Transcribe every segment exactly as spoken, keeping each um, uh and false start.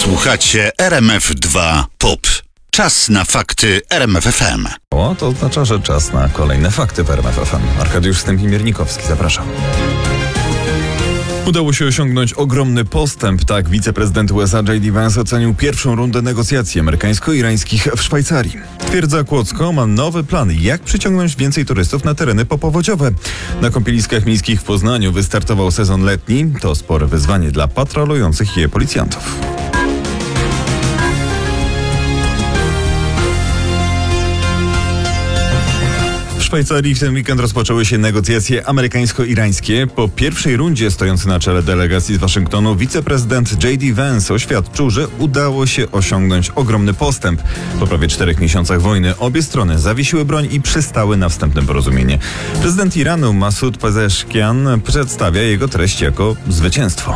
Słuchacie R M F dwa Pop. Czas na fakty R M F F M. O, to oznacza, że czas na kolejne fakty w R M F F M. Arkadiusz Stępień-Miernikowski, zapraszam. Udało się osiągnąć ogromny postęp. Tak wiceprezydent U S A J D Vance ocenił pierwszą rundę negocjacji amerykańsko-irańskich w Szwajcarii. Twierdza Kłodzko ma nowy plan, jak przyciągnąć więcej turystów na tereny popowodziowe. Na kąpieliskach miejskich w Poznaniu wystartował sezon letni. To spore wyzwanie dla patrolujących je policjantów. W Szwajcarii w ten weekend rozpoczęły się negocjacje amerykańsko-irańskie. Po pierwszej rundzie stojący na czele delegacji z Waszyngtonu wiceprezydent J D Vance oświadczył, że udało się osiągnąć ogromny postęp. Po prawie czterech miesiącach wojny obie strony zawiesiły broń i przystały na wstępne porozumienie. Prezydent Iranu Masoud Pezeshkian przedstawia jego treść jako zwycięstwo.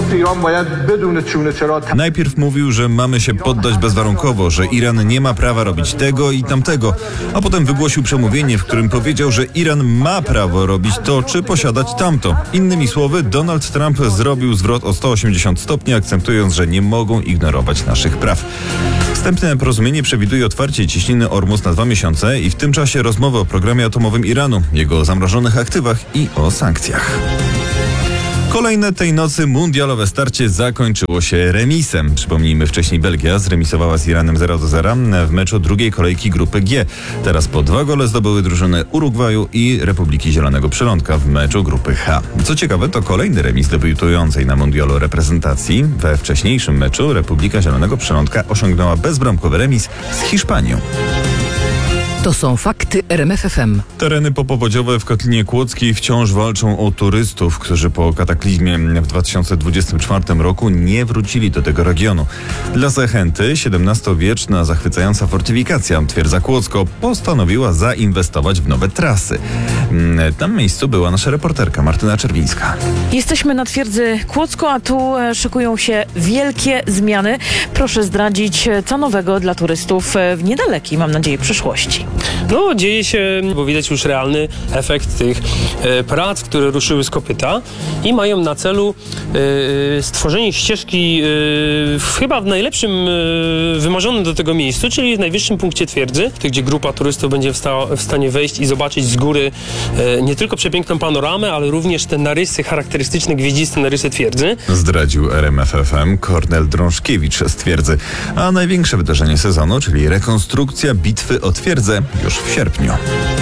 Najpierw mówił, że mamy się poddać bezwarunkowo, że Iran nie ma prawa robić tego i tamtego, a potem wygłosił przemówienie, w którym powiedział, że Iran ma prawo robić to, czy posiadać tamto. Innymi słowy, Donald Trump zrobił zwrot o sto osiemdziesiąt stopni, akcentując, że nie mogą ignorować naszych praw. Wstępne porozumienie przewiduje otwarcie cieśniny Ormus na dwa miesiące i w tym czasie rozmowy o programie atomowym Iranu, jego zamrożonych aktywach i o sankcjach. Kolejne tej nocy mundialowe starcie zakończyło się remisem. Przypomnijmy, wcześniej Belgia zremisowała z Iranem zero do zera w meczu drugiej kolejki grupy G. Teraz po dwa gole zdobyły drużyny Urugwaju i Republiki Zielonego Przylądka w meczu grupy H. Co ciekawe, to kolejny remis debiutującej na mundialu reprezentacji. We wcześniejszym meczu Republika Zielonego Przylądka osiągnęła bezbramkowy remis z Hiszpanią. To są fakty R M F F M. Tereny popowodziowe w Kotlinie Kłodzkiej wciąż walczą o turystów, którzy po kataklizmie w dwa tysiące dwudziestym czwartym roku nie wrócili do tego regionu. Dla zachęty siedemnastowieczna zachwycająca fortyfikacja Twierdza Kłodzko postanowiła zainwestować w nowe trasy. Tam w miejscu była nasza reporterka Martyna Czerwińska. Jesteśmy na Twierdzy Kłodzko, a tu szykują się wielkie zmiany. Proszę zdradzić, co nowego dla turystów w niedalekiej, mam nadzieję, przyszłości. No, dzieje się, bo widać już realny efekt tych e, prac, które ruszyły z kopyta i mają na celu e, stworzenie ścieżki e, chyba w najlepszym, e, wymarzonym do tego miejscu, czyli w najwyższym punkcie twierdzy, gdzie grupa turystów będzie w, sta- w stanie wejść i zobaczyć z góry e, nie tylko przepiękną panoramę, ale również te narysy charakterystyczne, gwieździste narysy twierdzy. Zdradził R M F F M Kornel Drążkiewicz z Twierdzy. A największe wydarzenie sezonu, czyli rekonstrukcja bitwy o Twierdzę, już w sierpniu.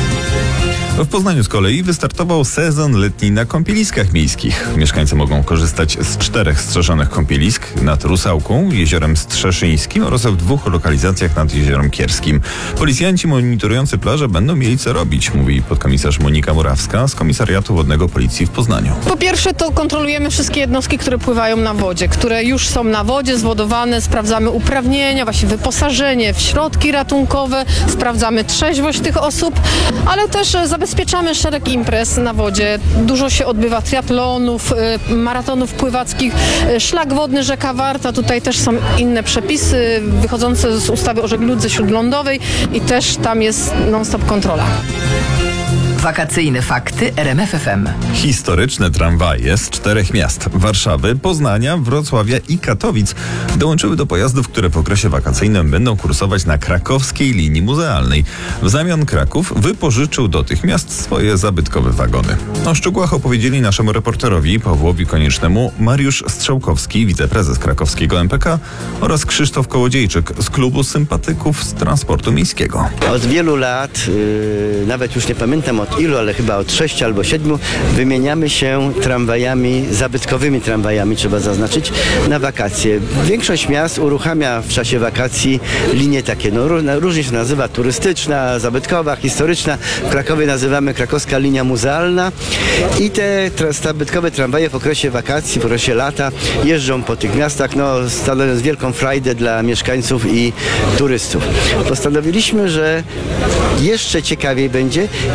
W Poznaniu z kolei wystartował sezon letni na kąpieliskach miejskich. Mieszkańcy mogą korzystać z czterech strzeżonych kąpielisk nad Rusałką, Jeziorem Strzeszyńskim oraz w dwóch lokalizacjach nad Jeziorem Kierskim. Policjanci monitorujący plaże będą mieli co robić, mówi podkomisarz Monika Murawska z Komisariatu Wodnego Policji w Poznaniu. Po pierwsze to kontrolujemy wszystkie jednostki, które pływają na wodzie, które już są na wodzie, zwodowane, sprawdzamy uprawnienia, właśnie wyposażenie w środki ratunkowe, sprawdzamy trzeźwość tych osób, ale też zabezpieczamy Zabezpieczamy szereg imprez na wodzie. Dużo się odbywa triatlonów, maratonów pływackich. Szlak wodny rzeka Warta. Tutaj też są inne przepisy wychodzące z ustawy o żegludze śródlądowej i też tam jest non-stop kontrola. Wakacyjne fakty R M F F M. Historyczne tramwaje z czterech miast: Warszawy, Poznania, Wrocławia i Katowic dołączyły do pojazdów, które w okresie wakacyjnym będą kursować na krakowskiej linii muzealnej. W zamian Kraków wypożyczył do tych miast swoje zabytkowe wagony. O szczegółach opowiedzieli naszemu reporterowi Pawłowi Koniecznemu Mariusz Strzałkowski, wiceprezes krakowskiego M P K, oraz Krzysztof Kołodziejczyk z klubu sympatyków z transportu miejskiego. Od wielu lat, yy, nawet już nie pamiętam od ilu, ale chyba od sześciu albo siedmiu, wymieniamy się tramwajami, zabytkowymi tramwajami, trzeba zaznaczyć, na wakacje. Większość miast uruchamia w czasie wakacji linie takie, no różnie się nazywa, turystyczna, zabytkowa, historyczna. W Krakowie nazywamy krakowska linia muzealna i te tra- zabytkowe tramwaje w okresie wakacji, w okresie lata jeżdżą po tych miastach, no stanowiąc wielką frajdę dla mieszkańców i turystów. Postanowiliśmy, że jeszcze ciekawiej będzie, jeżeli te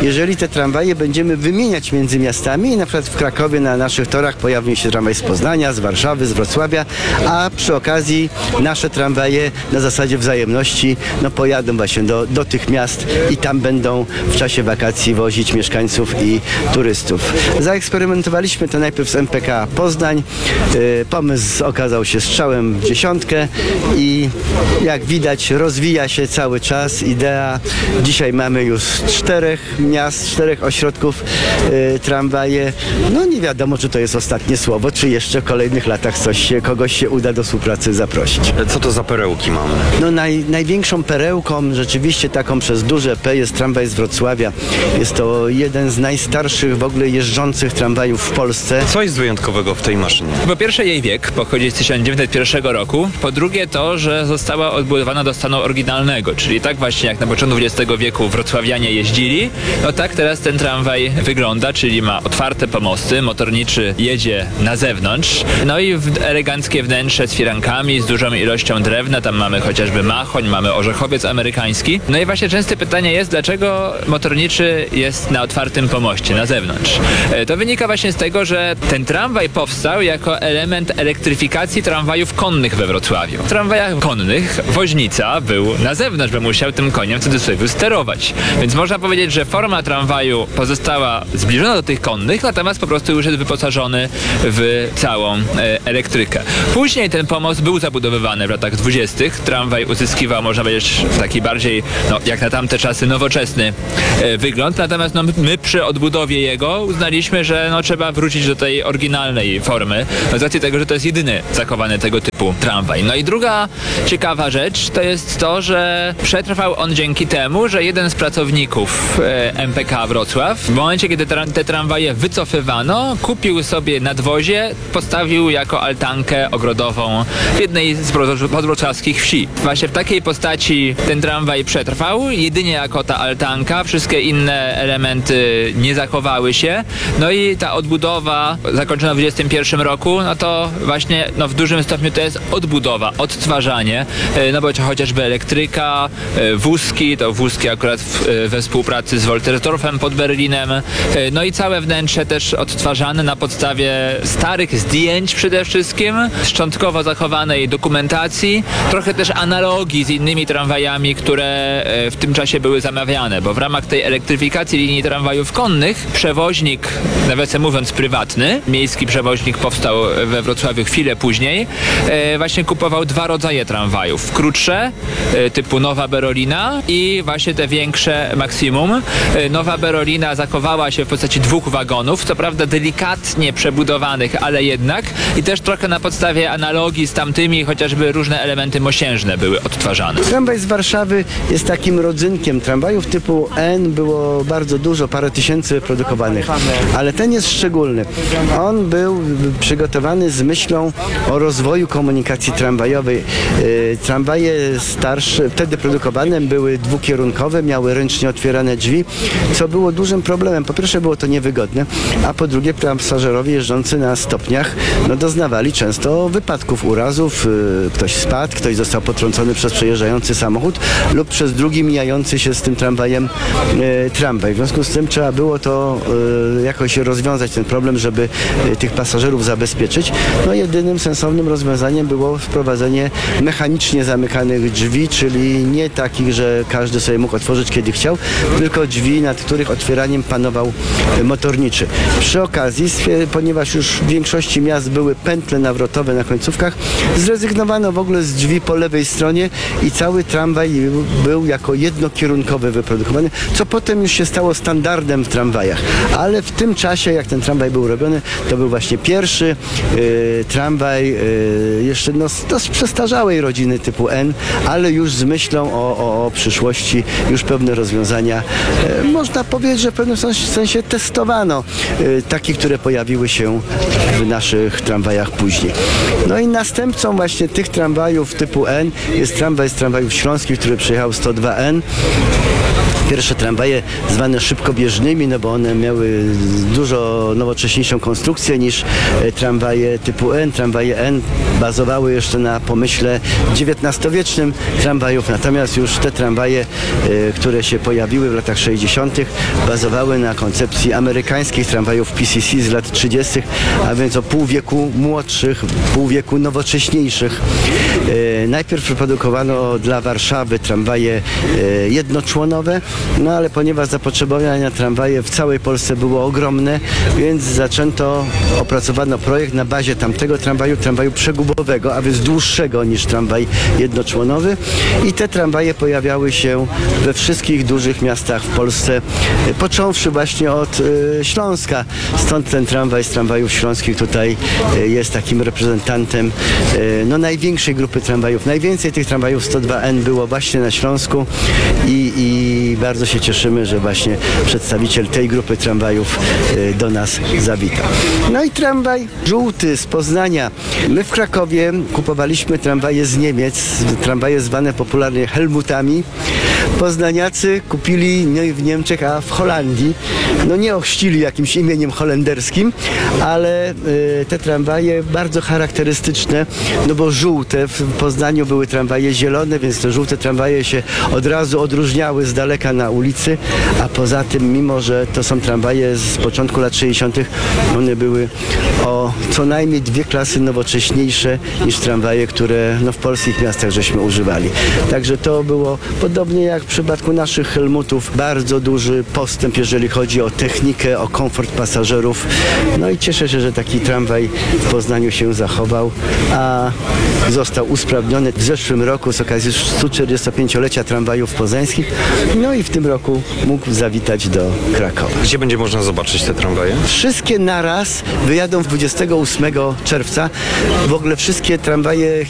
te tramwaje będziemy wymieniać między miastami i na przykład w Krakowie na naszych torach pojawi się tramwaj z Poznania, z Warszawy, z Wrocławia, a przy okazji nasze tramwaje na zasadzie wzajemności no, pojadą właśnie do, do tych miast i tam będą w czasie wakacji wozić mieszkańców i turystów. Zaeksperymentowaliśmy to najpierw z M P K Poznań. Yy, pomysł okazał się strzałem w dziesiątkę i jak widać rozwija się cały czas idea. Dzisiaj mamy już czterech miast, czterech ośrodków yy, tramwaje. No nie wiadomo, czy to jest ostatnie słowo, czy jeszcze w kolejnych latach coś się, kogoś się uda do współpracy zaprosić. Co to za perełki mamy? No naj, największą perełką, rzeczywiście taką przez duże P, jest tramwaj z Wrocławia. Jest to jeden z najstarszych w ogóle jeżdżących tramwajów w Polsce. Co jest wyjątkowego w tej maszynie? Po pierwsze jej wiek pochodzi z tysiąc dziewięćset pierwszego roku. Po drugie to, że została odbudowana do stanu oryginalnego, czyli tak właśnie jak na początku dwudziestego wieku wrocławianie jeździli, no tak teraz ten tramwaj wygląda, czyli ma otwarte pomosty, motorniczy jedzie na zewnątrz, no i w eleganckie wnętrze z firankami, z dużą ilością drewna, tam mamy chociażby machoń, mamy orzechowiec amerykański. No i właśnie częste pytanie jest, dlaczego motorniczy jest na otwartym pomoście, na zewnątrz. To wynika właśnie z tego, że ten tramwaj powstał jako element elektryfikacji tramwajów konnych we Wrocławiu. W tramwajach konnych woźnica był na zewnątrz, bo musiał tym koniem w cudzysłowie sterować. Więc można powiedzieć, że forma tramwaju pozostała zbliżona do tych konnych, natomiast po prostu już jest wyposażony w całą e, elektrykę. Później ten pomost był zabudowywany w latach dwudziestych. Tramwaj uzyskiwał, można powiedzieć, taki bardziej, no, jak na tamte czasy, nowoczesny e, wygląd. Natomiast no, my przy odbudowie jego uznaliśmy, że no, trzeba wrócić do tej oryginalnej formy, z racji tego, że to jest jedyny zachowany tego typu tramwaj. No i druga ciekawa rzecz to jest to, że przetrwał on dzięki temu, że jeden z pracowników e, M P K Wrocław w momencie, kiedy tra- te tramwaje wycofywano, kupił sobie nadwozie, postawił jako altankę ogrodową w jednej z podwrocławskich wsi. Właśnie w takiej postaci ten tramwaj przetrwał, jedynie jako ta altanka, wszystkie inne elementy nie zachowały się. No i ta odbudowa zakończona w dwudziestym pierwszym roku, no to właśnie no w dużym stopniu to jest odbudowa, odtwarzanie, no bo chociażby elektryka, wózki, to wózki akurat w, we współpracy z Woltersdorfem pod Berlinem, no i całe wnętrze też odtwarzane na podstawie starych zdjęć przede wszystkim, szczątkowo zachowanej dokumentacji, trochę też analogii z innymi tramwajami, które w tym czasie były zamawiane, bo w ramach tej elektryfikacji linii tramwajów konnych przewoźnik, nawiasem mówiąc prywatny, miejski przewoźnik powstał we Wrocławiu chwilę później, właśnie kupował dwa rodzaje tramwajów. Krótsze, typu Nowa Berolina i właśnie te większe Maksimum. Nowa Berolina zachowała się w postaci dwóch wagonów, co prawda delikatnie przebudowanych, ale jednak i też trochę na podstawie analogii z tamtymi, chociażby różne elementy mosiężne były odtwarzane. Tramwaj z Warszawy jest takim rodzynkiem. Tramwajów typu N było bardzo dużo, parę tysięcy produkowanych, ale ten jest szczególny. On był przygotowany z myślą o rozwoju komunikacji tramwajowej. Yy, tramwaje starsze, wtedy produkowane były dwukierunkowe, miały ręcznie otwierane drzwi, co było dużym problemem. Po pierwsze było to niewygodne, a po drugie pasażerowie jeżdżący na stopniach no, doznawali często wypadków, urazów. Yy, ktoś spadł, ktoś został potrącony przez przejeżdżający samochód lub przez drugi mijający się z tym tramwajem yy, tramwaj. W związku z tym trzeba było to yy, jakoś rozwiązać ten problem, żeby yy, tych pasażerów zabezpieczyć. No jedynym sensownym rozwiązaniem było wprowadzenie mechanicznie zamykanych drzwi, czyli nie takich, że każdy sobie mógł otworzyć kiedy chciał, tylko drzwi, nad których otwieraniem panował motorniczy. Przy okazji, ponieważ już w większości miast były pętle nawrotowe na końcówkach, zrezygnowano w ogóle z drzwi po lewej stronie i cały tramwaj był jako jednokierunkowy wyprodukowany, co potem już się stało standardem w tramwajach. Ale w tym czasie, jak ten tramwaj był robiony, to był właśnie pierwszy yy, tramwaj yy, jeszcze no, no, z przestarzałej rodziny typu N, ale już z myślą o, o, o przyszłości, już pewne rozwiązania. Yy, można powiedzieć, że w pewnym sensie testowano yy, takie, które pojawiły się w naszych tramwajach później. No i następcą właśnie tych tramwajów typu N jest tramwaj z tramwajów śląskich, który przyjechał sto dwa N. Pierwsze tramwaje zwane szybkobieżnymi, no bo one miały dużo nowocześniejszą konstrukcję niż tramwaje typu N. Tramwaje N bazowały jeszcze na pomyśle dziewiętnastowiecznym tramwajów, natomiast już te tramwaje, y, które się pojawiły w latach sześćdziesiątych bazowały na koncepcji amerykańskich tramwajów P C C z lat trzydziestych, a więc o pół wieku młodszych, pół wieku nowocześniejszych. Y, najpierw wyprodukowano dla Warszawy tramwaje y, jednoczłonowe, no ale ponieważ zapotrzebowanie na tramwaje w całej Polsce było ogromne, więc zaczęto, opracowano projekt na bazie tamtego tramwaju, tramwaju przegubowego, a więc dłuższego niż tramwaj jednoczłonowy, i te tramwaje pojawiały się we wszystkich dużych miastach w Polsce, y, począwszy właśnie od y, Śląska. Stąd ten tramwaj z tramwajów śląskich tutaj y, jest takim reprezentantem y, no, największej grupy tramwajów. Najwięcej tych tramwajów sto dwa N było właśnie na Śląsku i, i bardzo się cieszymy, że właśnie przedstawiciel tej grupy tramwajów y, do nas zawitał. No i tramwaj żółty z Poznania. My w Krakowie kupowaliśmy tramwaje z Niemiec, tramwaje zwane popularnie Helmutami. Poznaniacy kupili nie w Niemczech, a w Holandii. No nie ochrzcili jakimś imieniem holenderskim, ale y, te tramwaje bardzo charakterystyczne, no bo żółte. W Poznaniu były tramwaje zielone, więc te żółte tramwaje się od razu odróżniały z daleka na ulicy, a poza tym, mimo że to są tramwaje z początku lat sześćdziesiątych, one były o co najmniej dwie klasy nowocześniejsze niż tramwaje, które no, w polskich miastach żeśmy używali. Także to było podobnie jak w przypadku naszych Helmutów, bardzo duży postęp, jeżeli chodzi o technikę, o komfort pasażerów. No i cieszę się, że taki tramwaj w Poznaniu się zachował, a został usprawniony w zeszłym roku z okazji stu czterdziestopięciolecia tramwajów poznańskich. No i w tym roku mógł zawitać do Krakowa. Gdzie będzie można zobaczyć te tramwaje? Wszystkie naraz wyjadą dwudziestego ósmego czerwca. W ogóle wszystkie tramwaje